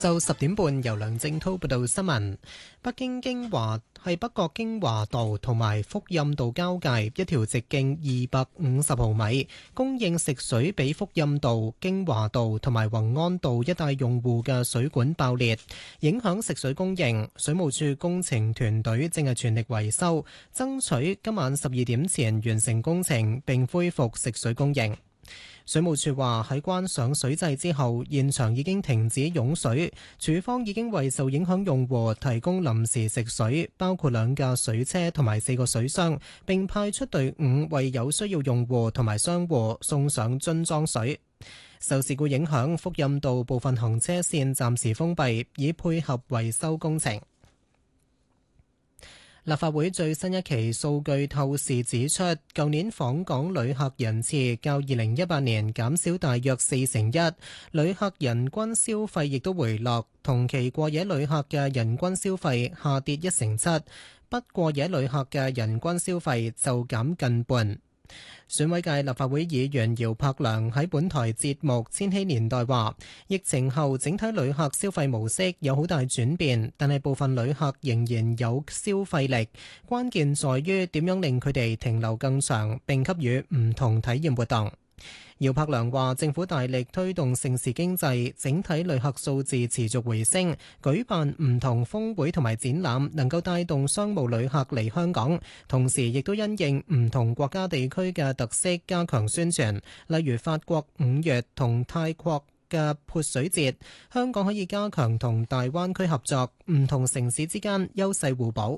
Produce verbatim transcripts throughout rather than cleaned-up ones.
就十點半，由梁正滔報道新聞。北京京華係北角京華道同埋福蔭道交界一條直徑二百五十毫米，供應食水俾福蔭道、京華道同埋宏安道一帶用戶嘅水管爆裂，影響食水供應。水務署工程團隊正係全力維修，爭取今晚十二點前完成工程並恢復食水供應。水務署話喺關上水掣之後，現場已經停止湧水，署方已經為受影響用戶提供臨時食水，包括兩架水車同埋四個水箱，並派出隊伍為有需要用戶同埋商戶送上樽裝水。受事故影響，福蔭道部分行車線暫時封閉，以配合維修工程。立法會最新一期數據透視指出，舊年訪港旅客人次較二零一八年減少大約四成一，旅客人均消費亦都回落，同期過夜旅客嘅人均消費下跌一成七，不過夜旅客嘅人均消費就減近半。選委界立法會議員姚柏良喺本台節目《千禧年代》話，疫情後整體旅客消費模式有好大轉變，但係部分旅客仍然有消費力，關鍵在於點樣令佢哋停留更長，並給予唔同體驗活動。姚柏良話，政府大力推動盛事經濟，整體旅客數字持續回升，舉辦唔同峰會同埋展覽，能夠帶動商務旅客嚟香港，同時亦都因應唔同國家地區嘅特色加強宣傳，例如法國五月同泰國嘅潑水節，香港可以加強同大灣區合作，唔同城市之間優勢互補。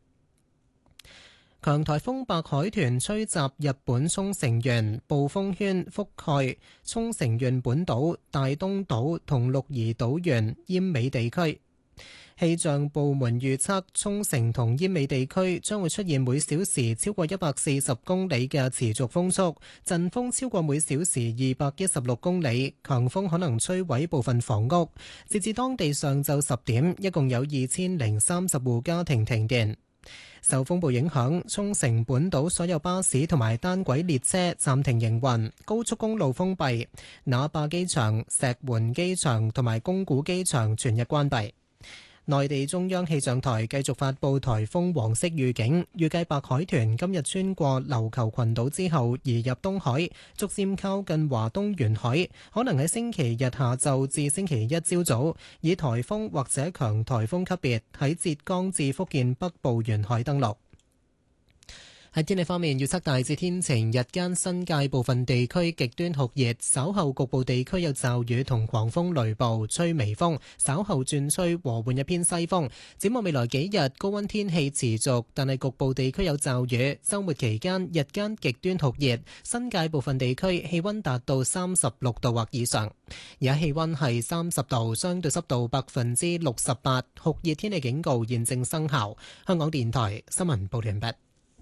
強颱風白海豚吹襲日本沖繩縣，暴風圈覆蓋沖繩縣本島、大東島同鹿兒島縣奄美地區。氣象部門預測，沖繩同奄美地區將會出現每小時超過一百四十公里嘅持續風速，陣風超過每小時二百一十六公里，強風可能摧毀部分房屋。截至當地上晝十點，一共有二千零三十戶家庭停電。受風暴影響，沖繩本島所有巴士同埋單軌列車暫停營運，高速公路封閉，那霸機場、石垣機場同埋宮古機場全日關閉。內地中央氣象台繼續發布颱風黃色預警，預計白海豚今日穿過琉球群島之後移入東海，逐漸靠近華東沿海，可能喺星期日下晝至星期一朝早以颱風或者強颱風級別喺浙江至福建北部沿海登陸。喺天氣方面，預測大致天晴，日間新界部分地區極端酷熱，稍後局部地區有驟雨同狂風雷暴，吹微風，稍後轉吹和緩一偏西風。展望未來幾日，高溫天氣持續，但係局部地區有驟雨。週末期間日間極端酷熱，新界部分地區氣溫達到三十六度或以上。而家氣溫係三十度，相對濕度百分之六十八，酷熱天氣警告現正生效。香港電台新聞報道完畢。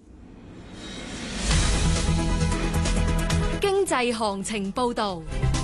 經濟行情報道，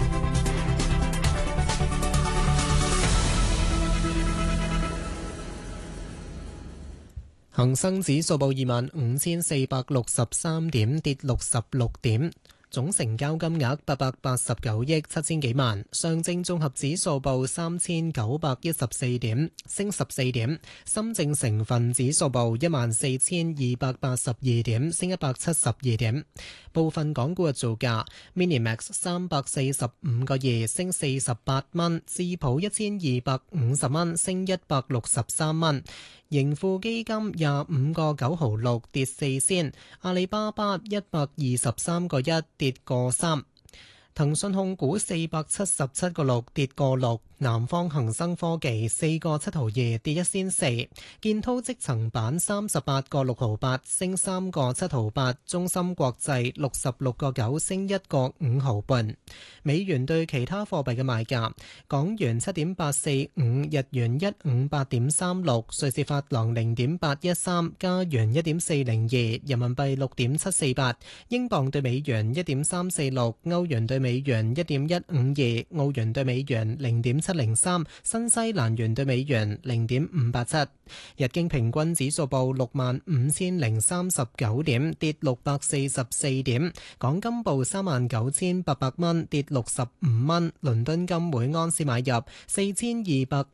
恒生指數報二萬五千四百六十三點，跌六十六點。總成交金額八百八十九億七千幾萬，上證綜合指數報三千九百一十四點，升十四點；深證成分指數報一萬四千二百八十二點，升一百七十二點。部分港股嘅造價 ：Minimax 三百四十五個二，升四十八蚊；智普一千二百五十蚊，升一百六十三蚊。盈富基金廿五個九毫六，跌四仙，阿里巴巴一百二十三個一，跌個三，騰訊控股四百七十七個六，跌個六，南方恒生科技四個七毫二，跌一仙四，建滔積層板三十八個六毫八，升三個七毫八，中芯國際六十六個九，升一個五毫半。美元對其他貨幣嘅賣價：港元七點八四五，日元一五八點三六，瑞士法郎零點八一三，加元一點四零二，人民幣六點七四八，英鎊對美元一點三四六，歐元對美元一點一五二，澳元對美元零點七零三，新西蘭元對美元零點五八七。日經平均指數報六萬五千零三十九點，跌六百四十四點。港金報三萬九千八百蚊，跌六十五蚊。倫敦金每安士買入四千二百